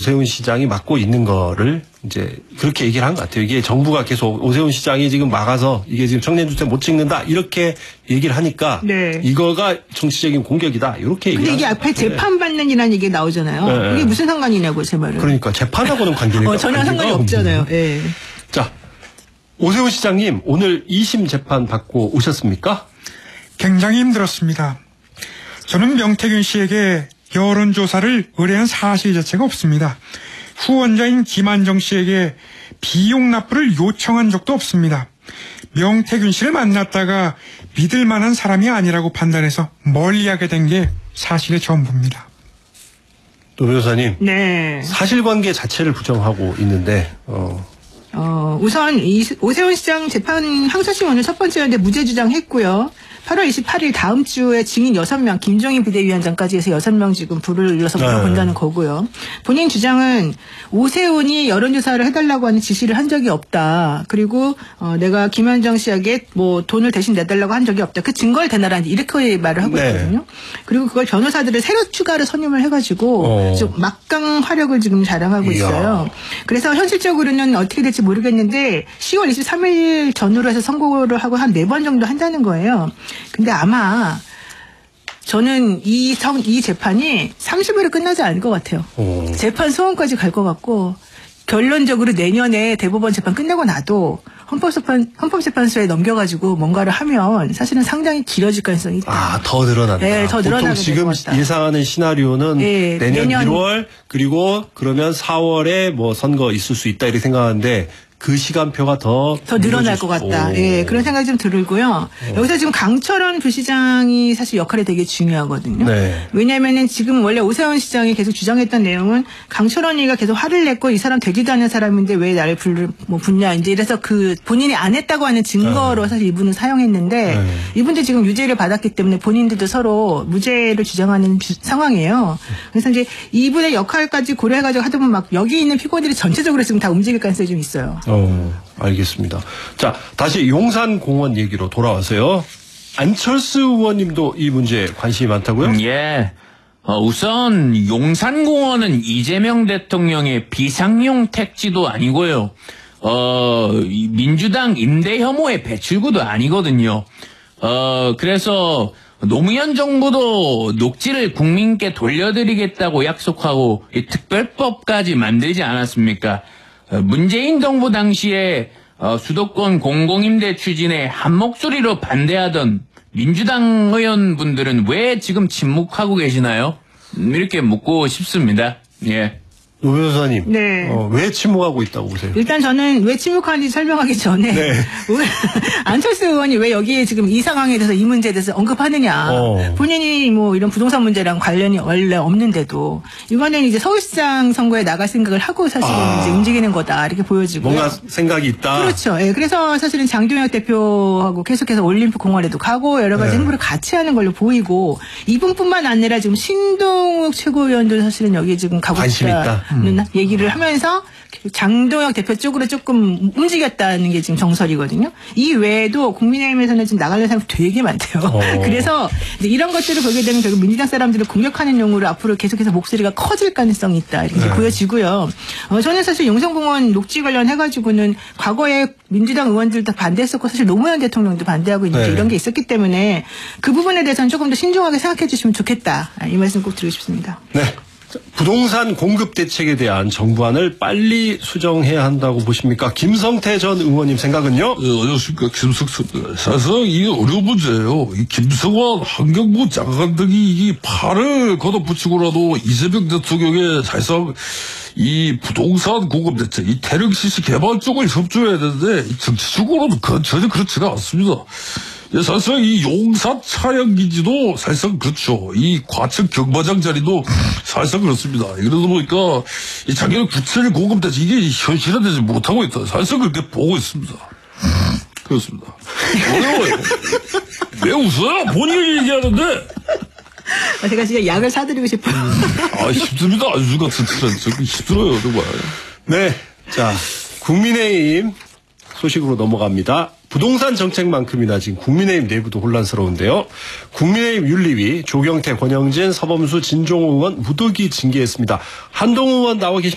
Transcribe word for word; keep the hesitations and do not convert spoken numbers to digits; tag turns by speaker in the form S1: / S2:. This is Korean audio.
S1: 오세훈 시장이 맡고 있는 거를 이제 그렇게 얘기를 한 것 같아요. 이게 정부가 계속 오세훈 시장이 지금 막아서 이게 지금 청년주택 못 찍는다 이렇게 얘기를 하니까
S2: 네.
S1: 이거가 정치적인 공격이다 이렇게 얘기를.
S2: 근데 이게 앞에 재판받는이라는 얘기 나오잖아요.
S1: 네.
S2: 이게 무슨 상관이냐고 제 말은.
S1: 그러니까 재판하고는 관계가
S2: 어, 전혀 상관이 없잖아요. 예.
S1: 자, 오세훈 시장님 오늘 이심 재판 받고 오셨습니까?
S3: 굉장히 힘들었습니다. 저는 명태균 씨에게 여론조사를 의뢰한 사실 자체가 없습니다. 후원자인 김한정 씨에게 비용 납부를 요청한 적도 없습니다. 명태균 씨를 만났다가 믿을 만한 사람이 아니라고 판단해서 멀리하게 된 게 사실의 전부입니다.
S1: 노 변호사님,
S2: 네.
S1: 사실관계 자체를 부정하고 있는데 어.
S2: 어, 우선 이 오세훈 시장 재판 항소심 오늘 첫 번째였는데 무죄 주장했고요. 팔월 이십팔일 다음 주에 증인 여섯 명, 김종인 비대위원장까지 해서 여섯 명 지금 불을 일러서 물어본다는 네. 거고요. 본인 주장은 오세훈이 여론조사를 해달라고 하는 지시를 한 적이 없다. 그리고 어, 내가 김한정 씨에게 뭐 돈을 대신 내달라고 한 적이 없다. 그 증거를 대나라 이렇게 말을 하고 네. 있거든요. 그리고 그걸 변호사들을 새로 추가로 선임을 해가지고 어. 좀 막강 화력을 지금 자랑하고 이야. 있어요. 그래서 현실적으로는 어떻게 될지 모르겠는데 시월 이십삼일 전후로 해서 선고를 하고 한 네 번 정도 한다는 거예요. 근데 아마 저는 이, 성, 이 재판이 삼십 일에 끝나지 않을 것 같아요. 오. 재판 소원까지 갈 것 같고 결론적으로 내년에 대법원 재판 끝나고 나도 헌법재판, 헌법재판소에 넘겨가지고 뭔가를 하면 사실은 상당히 길어질 가능성이 있다.
S1: 아, 더 늘어난다.
S2: 네, 더 늘어나게
S1: 보통 지금 예상하는 시나리오는 네, 내년, 내년 일월 그리고 그러면 사월에 뭐 선거 있을 수 있다 이렇게 생각하는데 그 시간표가 더
S2: 더 늘어날 것 같다. 예, 그런 생각이 좀 들고요. 오. 여기서 지금 강철원 부시장이 사실 역할이 되게 중요하거든요. 네. 왜냐하면은 지금 원래 오세훈 시장이 계속 주장했던 내용은 강철원이가 계속 화를 냈고 이 사람 되지도 않는 사람인데 왜 나를 불, 뭐 붙냐 이제 이래서 그 본인이 안 했다고 하는 증거로 네. 사실 이분은 사용했는데 네. 이분들 지금 유죄를 받았기 때문에 본인들도 서로 무죄를 주장하는 주, 상황이에요. 그래서 이제 이분의 역할까지 고려해가지고 하다 보면 막 여기 있는 피고들이 전체적으로 지금 다 움직일 가능성이 좀 있어요.
S1: 어, 알겠습니다. 자, 다시 용산공원 얘기로 돌아와서요. 안철수 의원님도 이 문제에 관심이 많다고요?
S4: 음, 예. 어, 우선 용산공원은 이재명 대통령의 비상용 택지도 아니고요. 어, 민주당 임대 혐오의 배출구도 아니거든요. 어, 그래서 노무현 정부도 녹지를 국민께 돌려드리겠다고 약속하고 이 특별법까지 만들지 않았습니까? 문재인 정부 당시에 수도권 공공임대 추진에 한 목소리로 반대하던 민주당 의원분들은 왜 지금 침묵하고 계시나요? 이렇게 묻고 싶습니다. 예.
S1: 노 변호사님,
S2: 네.
S1: 어, 왜 침묵하고 있다고 보세요?
S2: 일단 저는 왜 침묵하는지 설명하기 전에 네. 안철수 의원이 왜 여기에 지금 이 상황에 대해서 이 문제에 대해서 언급하느냐. 어. 본인이 뭐 이런 부동산 문제랑 관련이 원래 없는데도 이번에는 이제 서울시장 선거에 나갈 생각을 하고 사실은 아. 이제 움직이는 거다 이렇게 보여지고
S1: 뭔가 생각이 있다.
S2: 그렇죠. 예. 그래서 사실은 장동혁 대표하고 계속해서 올림픽 공원에도 가고 여러 가지 네. 행보를 같이 하는 걸로 보이고 이분뿐만 아니라 지금 신동욱 최고위원도 사실은 여기에 지금 가고
S1: 관심 있다.
S2: 음. 얘기를 하면서 장동혁 대표 쪽으로 조금 움직였다는 게 지금 정설이거든요. 이 외에도 국민의힘에서는 지금 나가려는 사람이 되게 많대요. 어. 그래서 이제 이런 것들을 보게 되면 결국 민주당 사람들을 공격하는 용으로 앞으로 계속해서 목소리가 커질 가능성이 있다 이렇게 네. 보여지고요. 어, 저는 사실 용산공원 녹지 관련해가지고는 과거에 민주당 의원들도 반대했었고 사실 노무현 대통령도 반대하고 있는데 네. 이런 게 있었기 때문에 그 부분에 대해서는 조금 더 신중하게 생각해 주시면 좋겠다. 이 말씀 꼭 드리고 싶습니다.
S1: 네. 부동산 공급 대책에 대한 정부안을 빨리 수정해야 한다고 보십니까? 김성태 전 의원님 생각은요?
S5: 네, 안녕하십니까. 김성태입니다. 사실상 이게 어려운 문제예요. 이 김성환 환경부 장관 등이 이 팔을 걷어붙이고라도 이재명 대통령의 사실상 이 부동산 공급 대책, 이 대륙시시 개발 쪽을 협조해야 되는데 정치적으로는 그건 전혀 그렇지가 않습니다. 예, 사실상 이 용산 차량기지도 사실상 그렇죠. 이 과천 경마장 자리도 사실상 그렇습니다. 그러다 보니까 이 작년 구천일 공급대책 이게 현실화되지 못하고 있다. 사실상 그렇게 보고 있습니다. 그렇습니다. 어려워요. 왜 웃어요? 본인이 얘기하는데.
S2: 제가 진짜 약을 사드리고 싶어요.
S5: 아, 힘듭니다. 아주 같은 트렌드. 힘들어요, 정말.
S1: 네. 자, 국민의힘 소식으로 넘어갑니다. 부동산 정책만큼이나 지금 국민의힘 내부도 혼란스러운데요. 국민의힘 윤리위 조경태, 권영진, 서범수, 진종호 의원 무더기 징계했습니다. 한동훈 의원 나와 계십니다.